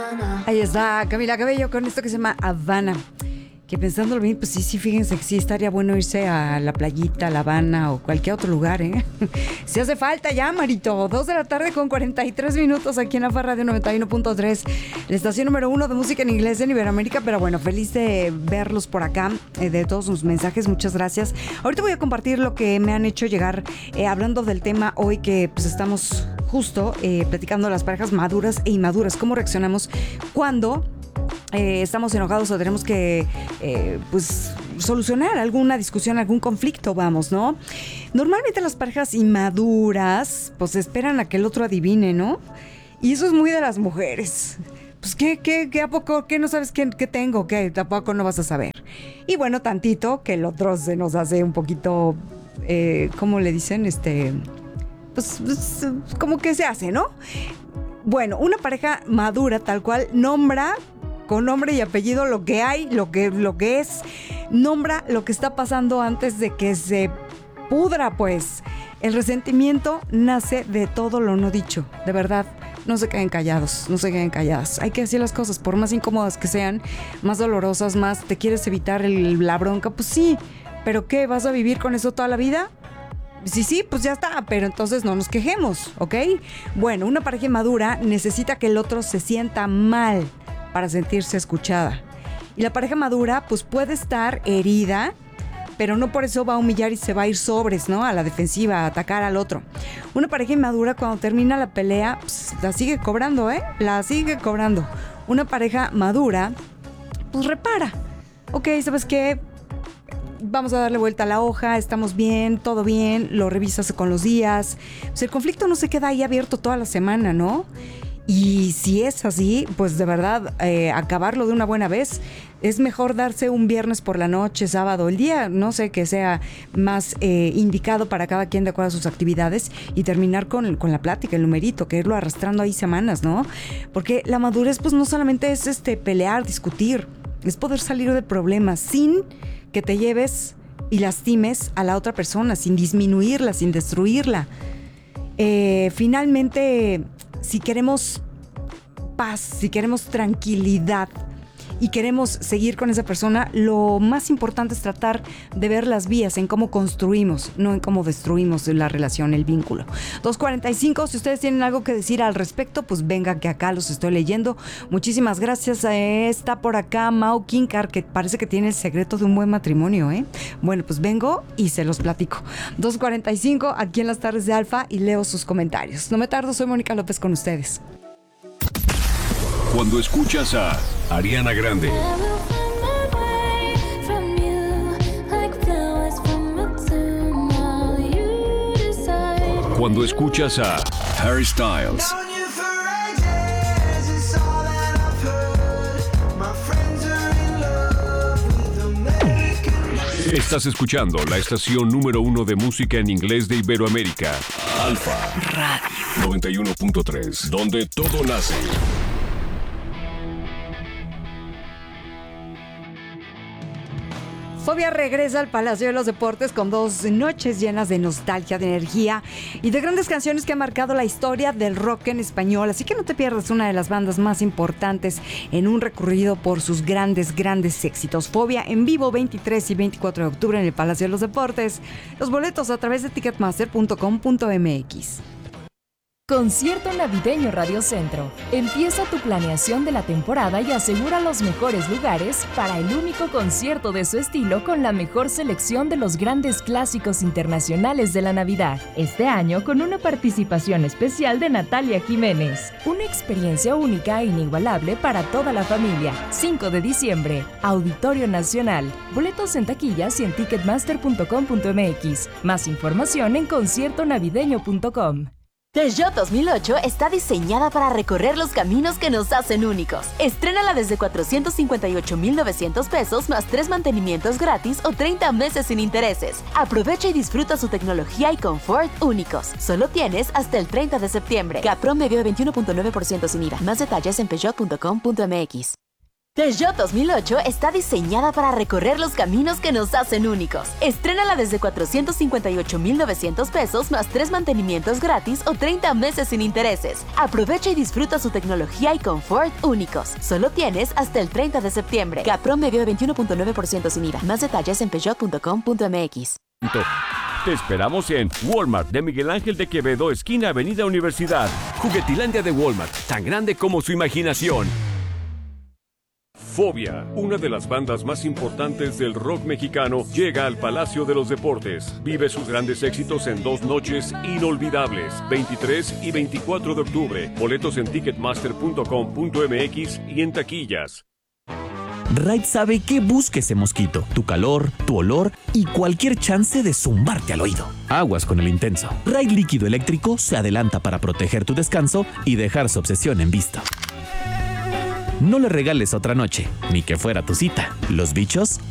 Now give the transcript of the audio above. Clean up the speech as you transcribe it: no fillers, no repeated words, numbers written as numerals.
Ahí está Camila Cabello con esto que se llama Habana. Que pensándolo bien, pues sí, fíjense que sí estaría bueno irse a la playita, a La Habana o cualquier otro lugar, ¿eh? Si hace falta ya, Marito. 2 de la tarde con 43 minutos aquí en AFA Radio 91.3, la estación número 1 de música en inglés en Iberoamérica. Pero bueno, feliz de verlos por acá, de todos sus mensajes. Muchas gracias. Ahorita voy a compartir lo que me han hecho llegar, hablando del tema hoy que pues estamos justo platicando de las parejas maduras e inmaduras. ¿Cómo reaccionamos cuando estamos enojados o tenemos que pues solucionar alguna discusión, algún conflicto, vamos, ¿no? Normalmente las parejas inmaduras pues esperan a que el otro adivine, ¿no? Y eso es muy de las mujeres. Pues ¿qué a poco? ¿Qué no sabes qué tengo? ¿Qué tampoco no vas a saber? Y bueno, tantito que el otro se nos hace un poquito, ¿cómo le dicen? Pues como que se hace, ¿no? Bueno, una pareja madura tal cual nombra con nombre y apellido lo que hay, lo que es, nombra lo que está pasando antes de que se pudra, pues. El resentimiento nace de todo lo no dicho, de verdad. No se queden callados, no se queden calladas. Hay que decir las cosas, por más incómodas que sean, más dolorosas, más te quieres evitar la bronca, pues sí, pero ¿qué? ¿Vas a vivir con eso toda la vida? Sí, pues ya está, pero entonces no nos quejemos, ¿ok? Bueno, una pareja madura necesita que el otro se sienta mal para sentirse escuchada. Y la pareja madura pues puede estar herida, pero no por eso va a humillar y se va a ir sobres, ¿no? A la defensiva, a atacar al otro. Una pareja inmadura cuando termina la pelea pues, la sigue cobrando, ¿eh? La sigue cobrando. Una pareja madura pues repara. Ok, ¿sabes qué? Vamos a darle vuelta a la hoja, estamos bien, todo bien, lo revisas con los días. Pues el conflicto no se queda ahí abierto toda la semana, ¿no? Y si es así, pues de verdad, acabarlo de una buena vez. Es mejor darse un viernes por la noche, sábado, el día, no sé, que sea más indicado para cada quien de acuerdo a sus actividades y terminar con la plática, el numerito, que irlo arrastrando ahí semanas, ¿no? Porque la madurez, pues no solamente es pelear, discutir, es poder salir de problemas sin que te lleves y lastimes a la otra persona, sin disminuirla, sin destruirla. Finalmente, si queremos paz, si queremos tranquilidad y queremos seguir con esa persona, lo más importante es tratar de ver las vías en cómo construimos, no en cómo destruimos la relación, el vínculo. 2:45, si ustedes tienen algo que decir al respecto, pues venga que acá los estoy leyendo. Muchísimas gracias. Está por acá Mau Kinkar, que parece que tiene el secreto de un buen matrimonio, ¿eh? Bueno, pues vengo y se los platico. 2:45, aquí en las tardes de Alfa, y leo sus comentarios. No me tardo, soy Mónica López con ustedes. Cuando escuchas a Ariana Grande, cuando escuchas a Harry Styles, estás escuchando la estación número 1 de música en inglés de Iberoamérica, Alfa Radio 91.3, donde todo nace. Fobia regresa al Palacio de los Deportes con 2 noches llenas de nostalgia, de energía y de grandes canciones que han marcado la historia del rock en español. Así que no te pierdas una de las bandas más importantes en un recorrido por sus grandes éxitos. Fobia en vivo 23 y 24 de octubre en el Palacio de los Deportes. Los boletos a través de ticketmaster.com.mx. Concierto Navideño Radio Centro. Empieza tu planeación de la temporada y asegura los mejores lugares para el único concierto de su estilo con la mejor selección de los grandes clásicos internacionales de la Navidad. Este año con una participación especial de Natalia Jiménez. Una experiencia única e inigualable para toda la familia. 5 de diciembre, Auditorio Nacional. Boletos en taquillas y en ticketmaster.com.mx. Más información en conciertonavideño.com. Peugeot 2008 está diseñada para recorrer los caminos que nos hacen únicos. Estrénala desde 458,900 pesos más 3 mantenimientos gratis o 30 meses sin intereses. Aprovecha y disfruta su tecnología y confort únicos. Solo tienes hasta el 30 de septiembre. CAT promedio de 21.9% sin IVA. Más detalles en peugeot.com.mx. Peugeot 2008 está diseñada para recorrer los caminos que nos hacen únicos. Estrénala desde 458,900 pesos más 3 mantenimientos gratis o 30 meses sin intereses. Aprovecha y disfruta su tecnología y confort únicos. Solo tienes hasta el 30 de septiembre. CAT promedio de 21.9% sin IVA. Más detalles en peugeot.com.mx. Te esperamos en Walmart de Miguel Ángel de Quevedo, esquina Avenida Universidad. Juguetilandia de Walmart, tan grande como su imaginación. Fobia, una de las bandas más importantes del rock mexicano, llega al Palacio de los Deportes. Vive sus grandes éxitos en 2 noches inolvidables, 23 y 24 de octubre. Boletos en ticketmaster.com.mx y en taquillas. Raid sabe qué busca ese mosquito, tu calor, tu olor y cualquier chance de zumbarte al oído. Aguas con el intenso. Raid líquido eléctrico se adelanta para proteger tu descanso y dejar su obsesión en vista. No le regales otra noche, ni que fuera tu cita. Los bichos